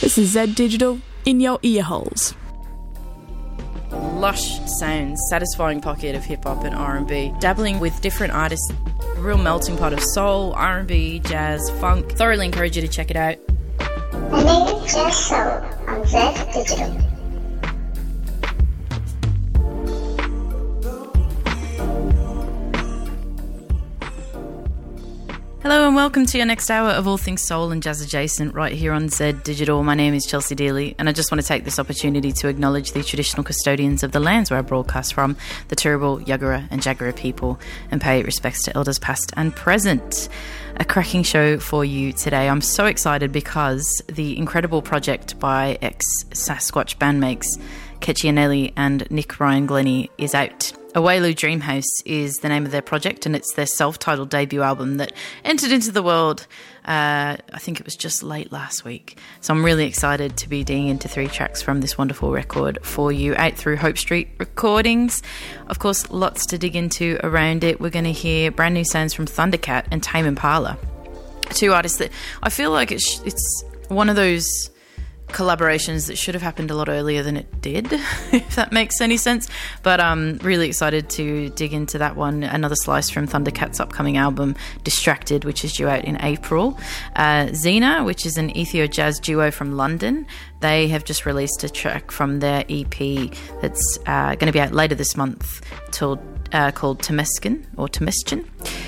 This is Z Digital in your ear holes. Lush sounds, satisfying pocket of hip-hop and R&B, dabbling with different artists, a real melting pot of soul, R&B, jazz, funk. Thoroughly encourage you to check it out. The native jazz soul on Z Digital. Hello and welcome to your next hour of all things soul and jazz adjacent right here on Z Digital. My name is Chelsea Dealey and I just want to take this opportunity to acknowledge the traditional custodians of the lands where I broadcast from, the Turrbal, Yagara and Jagera people, and pay respects to elders past and present. A cracking show for you today. I'm so excited because the incredible project by ex-Sasquatch bandmates Ketchy Anelli and Nick Ryan Glennie is out. Awelu Dreamhouse is the name of their project, and it's their self-titled debut album that entered into the world, I think it was just late last week. So I'm really excited to be digging into 3 tracks from this wonderful record for you, out through Hope Street Recordings. Of course, lots to dig into around it. We're going to hear brand new sounds from Thundercat and Tame Impala, 2 artists that I feel like it's one of those collaborations that should have happened a lot earlier than it did, if that makes any sense. But I'm really excited to dig into that one. Another slice from Thundercat's upcoming album Distracted, which is due out in April. Xena, which is an Ethio jazz duo from London, they have just released a track from their EP that's going to be out later this month called Temeskin or Temeskin.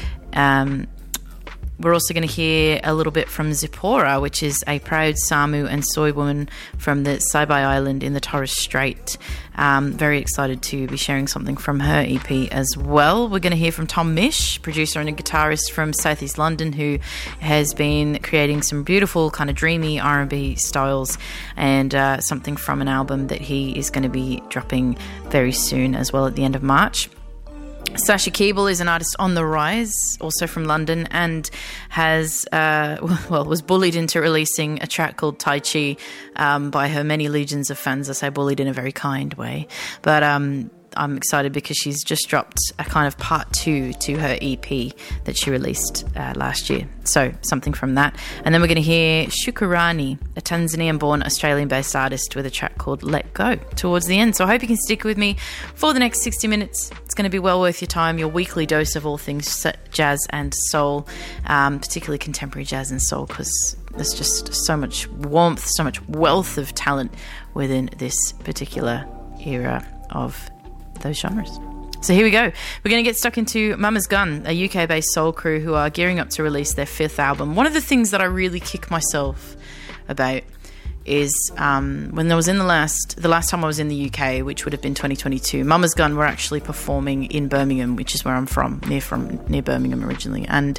We're also going to hear a little bit from Zipporah, which is a proud Samu and Soy woman from the Saibai Island in the Torres Strait. Very excited to be sharing something from her EP as well. We're going to hear from Tom Misch, producer and a guitarist from Southeast London, who has been creating some beautiful kind of dreamy R&B styles, and something from an album that he is going to be dropping very soon as well at the end of March. Sasha Keeble is an artist on the rise, also from London, and has, was bullied into releasing a track called Tai Chi by her many legions of fans. I say bullied in a very kind way. But I'm excited because she's just dropped a kind of part 2 to her EP that she released last year. So something from that. And then we're going to hear Shukurani, a Tanzanian-born Australian-based artist, with a track called Let Go towards the end. So I hope you can stick with me for the next 60 minutes. It's going to be well worth your time, your weekly dose of all things jazz and soul, particularly contemporary jazz and soul, because there's just so much warmth, so much wealth of talent within this particular era of those genres. So here we go. We're going to get stuck into Mama's Gun, a UK-based soul crew who are gearing up to release their 5th album. One of the things that I really kick myself about is when there was the last time I was in the UK, which would have been 2022, Mama's Gun were actually performing in Birmingham, which is where I'm from, near Birmingham originally. And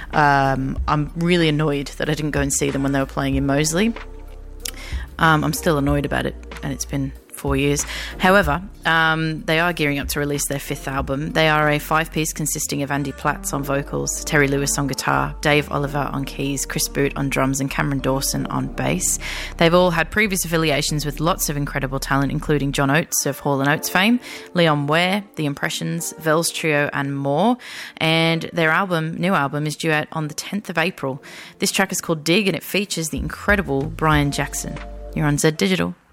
I'm really annoyed that I didn't go and see them when they were playing in Moseley. I'm still annoyed about it, and it's been 4 years. However, they are gearing up to release their 5th album. They are a 5-piece consisting of Andy Platts on vocals, Terry Lewis on guitar, Dave Oliver on keys, Chris Boot on drums, and Cameron Dawson on bass. They've all had previous affiliations with lots of incredible talent, including John Oates of Hall & Oates fame, Leon Ware, The Impressions, Vels Trio, and more. And their new album is due out on the 10th of April. This track is called Dig, and it features the incredible Brian Jackson. You're on Z Digital.